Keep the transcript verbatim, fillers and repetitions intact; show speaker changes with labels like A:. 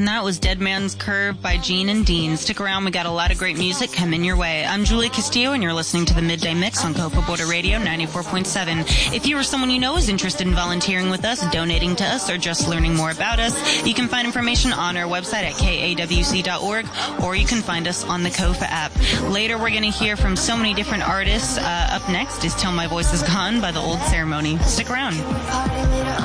A: And that was Dead Man's Curve by Gene and Dean. Stick around, we got a lot of great music coming your way. I'm Julie Castillo, and you're listening to the Midday Mix on Copa Border Radio ninety-four point seven. If you or someone you know is interested in volunteering with us, donating to us, or just learning more about us, you can find information on our website at K A W C dot org, or you can find us on the Kofa app. Later, we're going to hear from so many different artists. Uh, up next is Till My Voice Is Gone by The Old Ceremony. Stick around.